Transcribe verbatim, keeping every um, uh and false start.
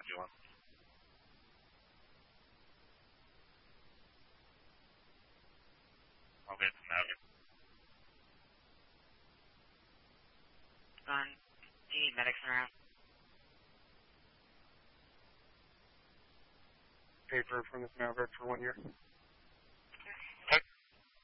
you want? I'll get some Maverick. Son, do you need medics around? Paper from this Maverick for one year.